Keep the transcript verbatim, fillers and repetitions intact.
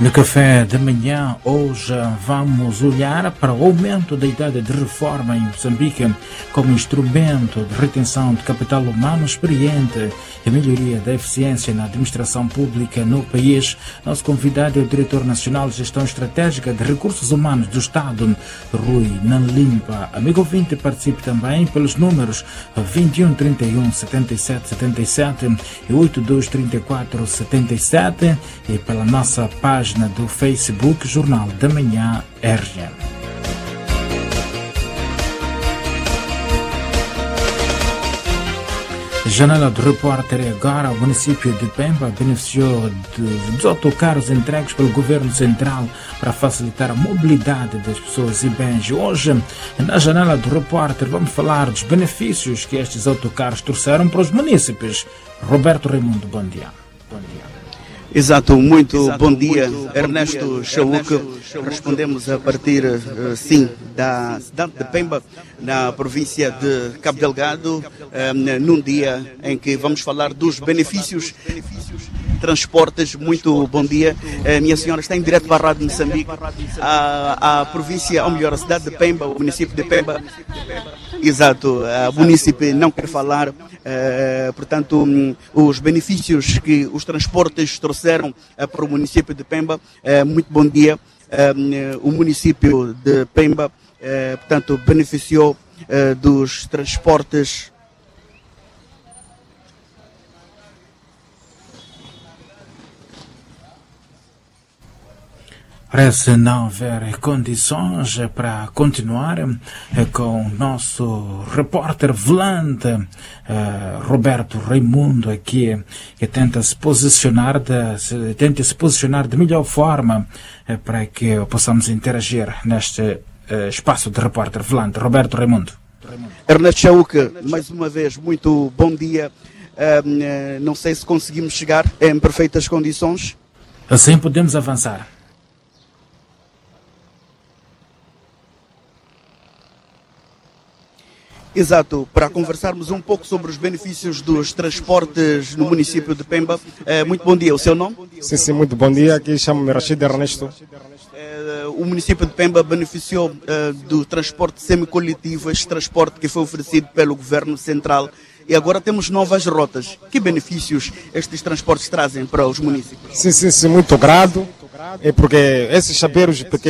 No café da manhã, hoje vamos olhar para o aumento da idade de reforma em Moçambique como instrumento de retenção de capital humano experiente e melhoria da eficiência na administração pública no país. Nosso convidado é o Diretor Nacional de Gestão Estratégica de Recursos Humanos do Estado, Rui Nanlimpa. Amigo ouvinte, participe também pelos números vinte e um, trinta e um, setenta e sete, setenta e sete e oitenta e dois, trinta e quatro, setenta e sete e pela nossa página do Facebook Jornal da Manhã R G. Janela do repórter agora. O município de Pemba beneficiou de, dos autocarros entregues pelo governo central para facilitar a mobilidade das pessoas e bens. Hoje, na janela do repórter, vamos falar dos benefícios que estes autocarros trouxeram para os munícipes. Roberto Raimundo, bom dia. Bom dia. Exato, muito Exato, bom dia, muito Ernesto bom dia. Chauque. Respondemos a partir, uh, sim, da cidade de Pemba, na província de Cabo Delgado, um, num dia em que vamos falar dos benefícios transportes. Muito bom dia. Uh, minha senhora está em direto para a Rádio Moçambique. A, a província, ou melhor, a cidade de Pemba, o município de Pemba. Exato, o município não quer falar, uh, portanto, um, os benefícios que os transportes trouxeram uh, para o município de Pemba. Uh, muito bom dia. Uh, o município de Pemba, uh, portanto, beneficiou uh, dos transportes. Parece não haver condições para continuar com o nosso repórter volante, uh, Roberto Raimundo, aqui, que tenta se posicionar de, tenta se posicionar de melhor forma uh, para que possamos interagir neste uh, espaço de repórter volante. Roberto Raimundo. Ernesto Chauque, mais uma vez, muito bom dia. Uh, não sei se conseguimos chegar em perfeitas condições. Assim podemos avançar. Exato, para conversarmos um pouco sobre os benefícios dos transportes no município de Pemba. É, muito bom dia, o seu nome? Sim, sim, muito bom dia, aqui chamo-me Rachid Ernesto. É, o município de Pemba beneficiou é, do transporte semicoletivo, este transporte que foi oferecido pelo governo central, e agora temos novas rotas. Que benefícios estes transportes trazem para os municípios? Sim, sim, sim, muito grato, é porque esses chapeiros pequenos